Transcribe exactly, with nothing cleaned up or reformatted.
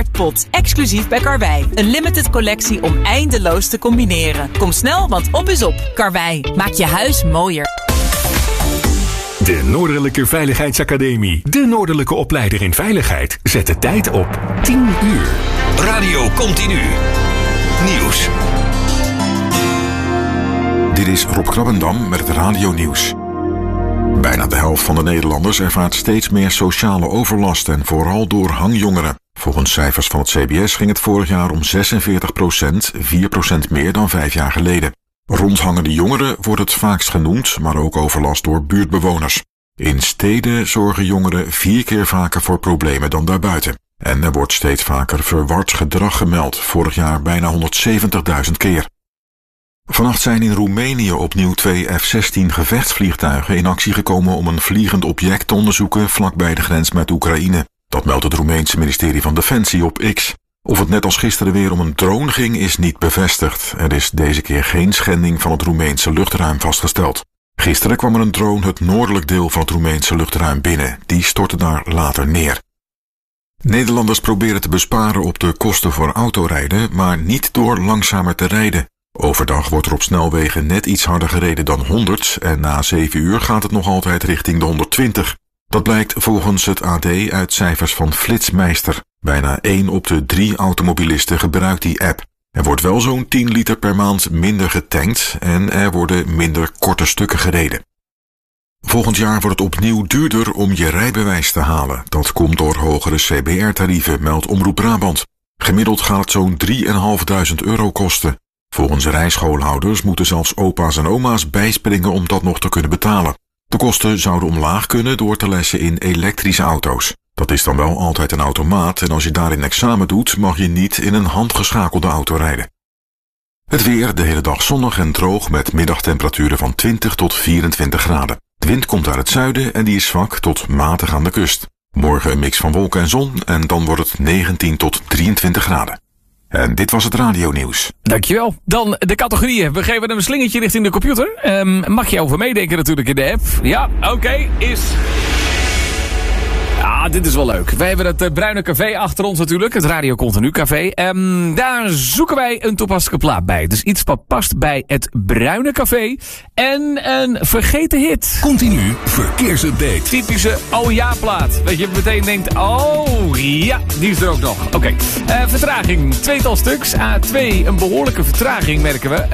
pot, exclusief bij Karwei. Een limited collectie om eindeloos te combineren. Kom snel, want op is op. Karwei, maak je huis mooier. De Noordelijke Veiligheidsacademie. De Noordelijke opleider in veiligheid. Zet de tijd op tien uur. Radio Continu. Nieuws. Dit is Rob Krabbendam met het Radio Nieuws. Bijna de helft van de Nederlanders ervaart steeds meer sociale overlast en vooral door hangjongeren. Volgens cijfers van het C B S ging het vorig jaar om zesenveertig procent, vier procent meer dan vijf jaar geleden. Rondhangende jongeren wordt het vaakst genoemd, maar ook overlast door buurtbewoners. In steden zorgen jongeren vier keer vaker voor problemen dan daarbuiten. En er wordt steeds vaker verward gedrag gemeld, vorig jaar bijna honderdzeventigduizend keer. Vannacht zijn in Roemenië opnieuw twee F zestien gevechtsvliegtuigen in actie gekomen om een vliegend object te onderzoeken vlakbij de grens met Oekraïne. Dat meldt het Roemeense ministerie van Defensie op X. Of het net als gisteren weer om een drone ging is niet bevestigd. Er is deze keer geen schending van het Roemeense luchtruim vastgesteld. Gisteren kwam er een drone het noordelijk deel van het Roemeense luchtruim binnen. Die stortte daar later neer. Nederlanders proberen te besparen op de kosten voor autorijden, maar niet door langzamer te rijden. Overdag wordt er op snelwegen net iets harder gereden dan honderd en na zeven uur gaat het nog altijd richting de honderdtwintig. Dat blijkt volgens het A D uit cijfers van Flitsmeister. Bijna één op de drie automobilisten gebruikt die app. Er wordt wel zo'n tien liter per maand minder getankt en er worden minder korte stukken gereden. Volgend jaar wordt het opnieuw duurder om je rijbewijs te halen. Dat komt door hogere C B R-tarieven, meldt Omroep Brabant. Gemiddeld gaat het zo'n drieduizend euro kosten. Volgens rijschoolhouders moeten zelfs opa's en oma's bijspringen om dat nog te kunnen betalen. De kosten zouden omlaag kunnen door te lessen in elektrische auto's. Dat is dan wel altijd een automaat en als je daarin examen doet, mag je niet in een handgeschakelde auto rijden. Het weer, de hele dag zonnig en droog met middagtemperaturen van twintig tot vierentwintig graden. De wind komt uit het zuiden en die is zwak tot matig aan de kust. Morgen een mix van wolken en zon en dan wordt het negentien tot drieëntwintig graden. En dit was het radionieuws. Dankjewel. Dan de categorieën. We geven een slingertje richting de computer. Um, mag je over meedenken natuurlijk in de app. Ja, oké, okay, is... Ja, dit is wel leuk. Wij hebben het uh, Bruine Café achter ons natuurlijk. Het Radio Continu Café. Um, daar zoeken wij een toepasselijke plaat bij. Dus iets wat past bij het Bruine Café. En een vergeten hit. Continu verkeersupdate. Typische oh ja plaat. Dat je meteen denkt, oh ja, die is er ook nog. Oké. Okay. Uh, vertraging. Tweetal stuks. A twee, een behoorlijke vertraging merken we.